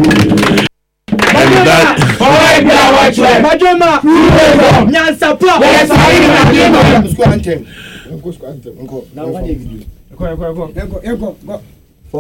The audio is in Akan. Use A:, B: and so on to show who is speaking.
A: And that.
B: Now what do you do? Go.